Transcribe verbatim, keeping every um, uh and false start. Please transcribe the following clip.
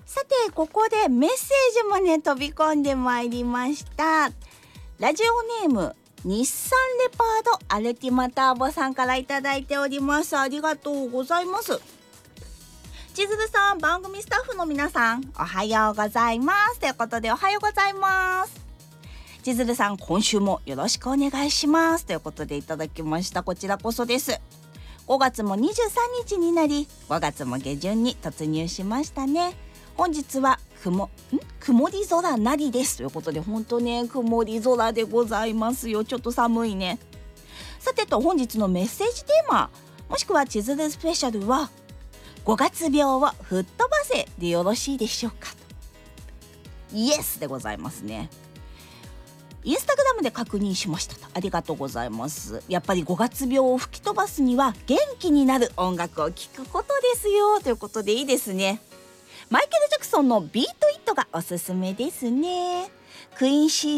さてここでメッセージもね飛び込んでまいりました。ラジオネーム日産レパードアルティマターボさんからいただいております。ありがとうございます。千鶴さん、番組スタッフの皆さん、おはようございますということで、おはようございます。千鶴さん、今週もよろしくお願いしますということでいただきました。こちらこそです。ごがつもにじゅうさんにちになり、ごがつも下旬に突入しましたね。本日は曇ん曇り空なりですということで、本当ね曇り空でございますよ。ちょっと寒いね。さてと本日のメッセージテーマ、もしくは千鶴スペシャルはごがつ病を吹っ飛ばせでよろしいでしょうかと。イエスでございますね。インスタグラムで確認しましたと。ありがとうございます。やっぱりごがつ病を吹き飛ばすには元気になる音楽を聴くことですよということで、いいですね。マイケル・ジャクソンのビート・イットがおすすめですね。クインシー